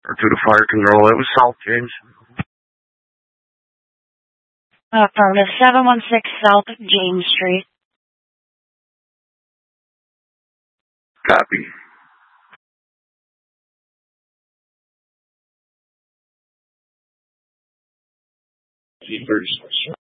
or to the fire control. It was South James. Affirmative, 716 South James Street. Copy. G36.